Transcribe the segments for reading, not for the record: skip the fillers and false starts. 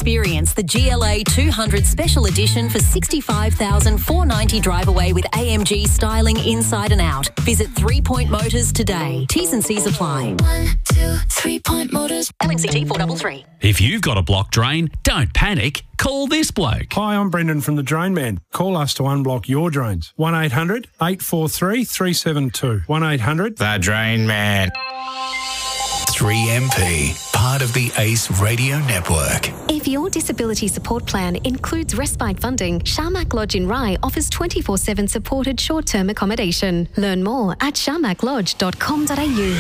Experience the GLA 200 Special Edition for $65,490 drive away with AMG styling inside and out. Visit 3 Point Motors today. T's and C's apply. 1, 2, 3 Point Motors. LMCT 433. If you've got a blocked drain, don't panic. Call this bloke. Hi, I'm Brendan from The Drain Man. Call us to unblock your drains. 1-800-843-372. 1-800... The Drain Man. 3MP, part of the ACE Radio Network. If your disability support plan includes respite funding, Sharmak Lodge in Rye offers 24/7 supported short-term accommodation. Learn more at sharmaklodge.com.au.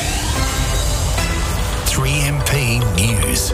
3MP News.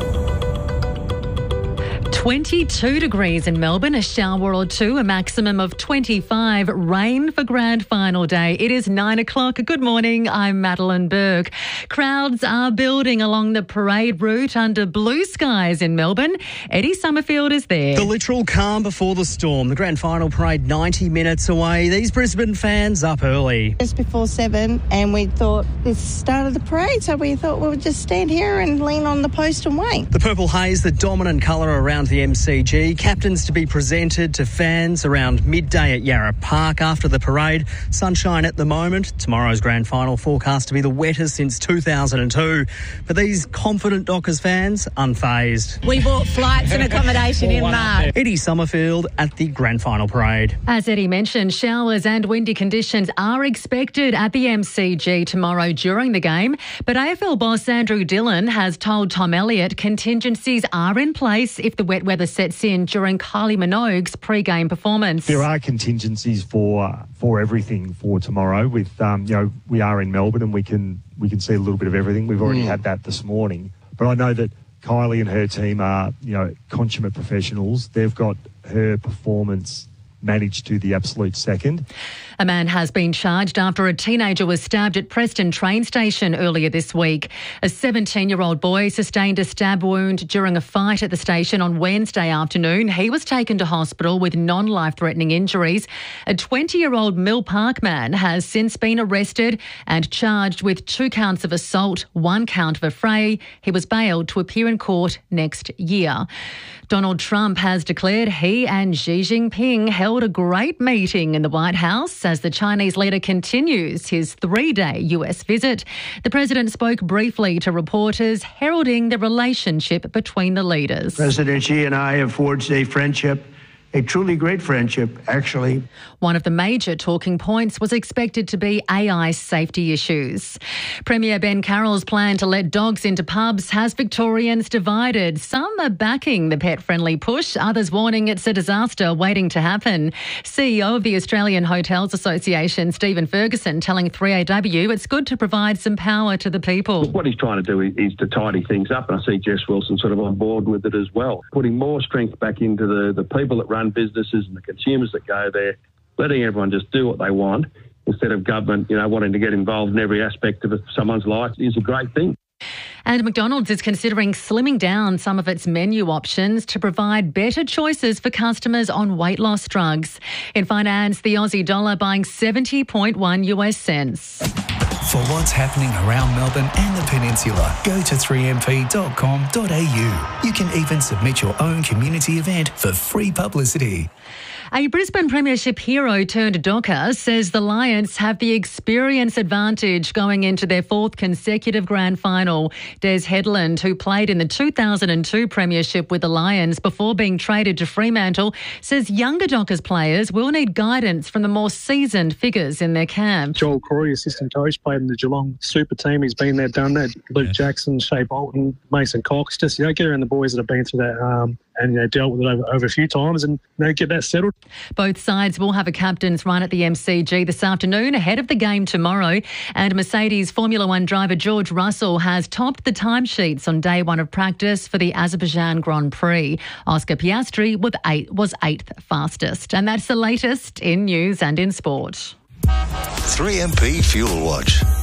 22 degrees in Melbourne, a shower or two, a maximum of 25. Rain for grand final day. It is 9 o'clock. Good morning. I'm Madeline Burke. Crowds are building along the parade route under blue skies in Melbourne. Eddie Summerfield is there. The literal calm before the storm. The grand final parade 90 minutes away. These Brisbane fans up early. Just before 7, and we thought this started the parade, so we thought we would just stand here and lean on the post and wait. The purple haze, the dominant colour around the MCG. Captains to be presented to fans around midday at Yarra Park after the parade. Sunshine at the moment. Tomorrow's grand final forecast to be the wettest since 2002. But these confident Dockers fans, unfazed. We bought flights and accommodation in March. Eddie Summerfield at the grand final parade. As Eddie mentioned, showers and windy conditions are expected at the MCG tomorrow during the game. But AFL boss Andrew Dillon has told Tom Elliott contingencies are in place if the wet weather sets in during Kylie Minogue's pre-game performance. There are contingencies for everything for tomorrow. With we are in Melbourne and we can see a little bit of everything. We've already had that this morning, but I know that Kylie and her team are consummate professionals. They've got her performance managed to the absolute second. A man has been charged after a teenager was stabbed at Preston train station earlier this week. A 17-year-old boy sustained a stab wound during a fight at the station on Wednesday afternoon. He was taken to hospital with non-life-threatening injuries. A 20-year-old Mill Park man has since been arrested and charged with 2 counts of assault, 1 count of affray. He was bailed to appear in court next year. Donald Trump has declared he and Xi Jinping held a great meeting in the White House as the Chinese leader continues his 3-day US visit. The president spoke briefly to reporters, heralding the relationship between the leaders. President Xi and I have forged a friendship, a truly great friendship, actually. One of the major talking points was expected to be AI safety issues. Premier Ben Carroll's plan to let dogs into pubs has Victorians divided. Some are backing the pet-friendly push, others warning it's a disaster waiting to happen. CEO of the Australian Hotels Association, Stephen Ferguson, telling 3AW it's good to provide some power to the people. What he's trying to do is to tidy things up, and I see Jess Wilson sort of on board with it as well, putting more strength back into the people that run businesses and the consumers that go there, letting everyone just do what they want instead of government, wanting to get involved in every aspect of someone's life is a great thing. And McDonald's is considering slimming down some of its menu options to provide better choices for customers on weight loss drugs. In finance, the Aussie dollar buying 70.1 US cents. For what's happening around Melbourne and the Peninsula, go to 3mp.com.au. You can even submit your own community event for free publicity. A Brisbane Premiership hero turned Docker says the Lions have the experience advantage going into their 4th consecutive grand final. Des Headland, who played in the 2002 Premiership with the Lions before being traded to Fremantle, says younger Dockers players will need guidance from the more seasoned figures in their camp. Joel Corey, assistant coach, played in the Geelong super team. He's been there, done that. Luke Jackson, Shea Bolton, Mason Cox. Just, get around the boys that have been through that and dealt with it over a few times and get that settled. Both sides will have a captain's run at the MCG this afternoon ahead of the game tomorrow. And Mercedes Formula One driver George Russell has topped the timesheets on day 1 of practice for the Azerbaijan Grand Prix. Oscar Piastri was 8th fastest. And that's the latest in news and in sport. 3MP Fuel Watch.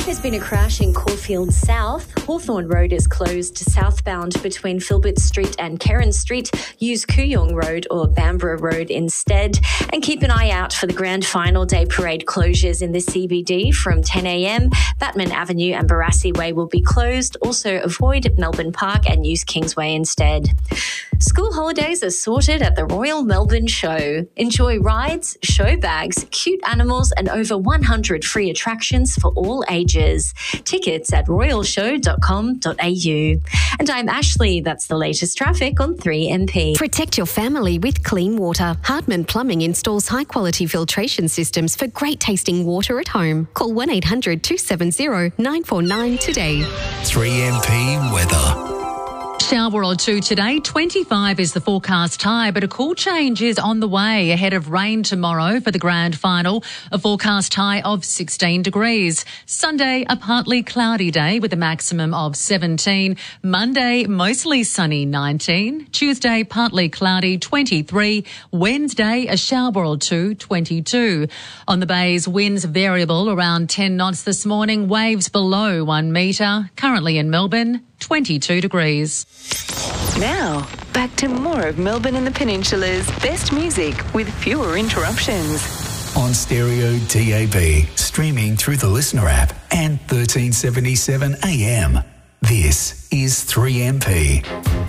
There's been a crash in Caulfield South. Hawthorne Road is closed to southbound between Filbert Street and Kerrin Street. Use Kooyong Road or Bamborough Road instead. And keep an eye out for the Grand Final Day Parade closures in the CBD from 10 a.m. Batman Avenue and Barassi Way will be closed. Also avoid Melbourne Park and use Kingsway instead. School holidays are sorted at the Royal Melbourne Show. Enjoy rides, show bags, cute animals and over 100 free attractions for all ages. Tickets at royalshow.com.au. And I'm Ashley. That's the latest traffic on 3MP. Protect your family with clean water. Hardman Plumbing installs high-quality filtration systems for great-tasting water at home. Call 1-800-270-949 today. 3MP weather. Shower or two today. 25 is the forecast high, but a cool change is on the way ahead of rain tomorrow for the grand final. A forecast high of 16 degrees. Sunday, a partly cloudy day with a maximum of 17. Monday, mostly sunny, 19. Tuesday, partly cloudy, 23. Wednesday, a shower or two, 22. On the bays, winds variable around 10 knots this morning. Waves below 1 metre. Currently in Melbourne, 22 degrees. Now, back to more of Melbourne and the Peninsula's best music with fewer interruptions. On stereo DAB, streaming through the Listener app and 1377 AM. This is 3MP.